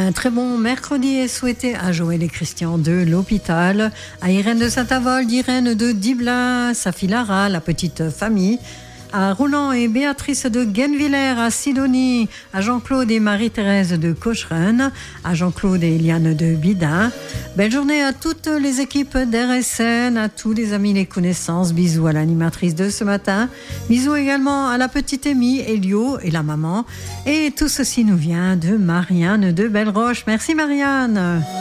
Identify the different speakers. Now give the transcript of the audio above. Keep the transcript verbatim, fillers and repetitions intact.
Speaker 1: Un très bon mercredi est souhaité à Joël et Christian de l'hôpital, à Irène de Saint-Avold, Irène de Diblin, sa fille Lara, la petite famille, à Roland et Béatrice de Guenvillers, à Sidonie, à Jean-Claude et Marie-Thérèse de Cocheren, à Jean-Claude et Eliane de Bidin. Belle journée à toutes les équipes d'R S N, à tous les amis, les connaissances. Bisous à l'animatrice de ce matin. Bisous également à la petite Amy, Elio et la maman. Et tout ceci nous vient de Marianne de Belleroche. Merci Marianne.